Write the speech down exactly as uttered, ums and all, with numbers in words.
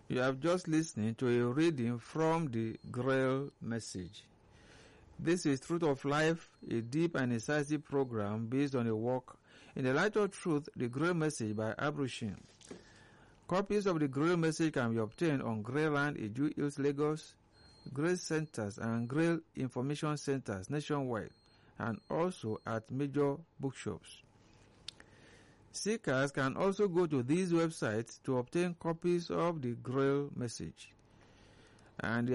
You have just listened to a reading from the Grail Message. This is Truth of Life, a deep and incisive program based on a work in the light of truth, the Grail Message by Abraham. Copies of the Grail Message can be obtained on Grayland, Eju Hills, Lagos, Grail Centers and Grail Information Centers nationwide, and also at major bookshops. Seekers can also go to these websites to obtain copies of the Grail Message. And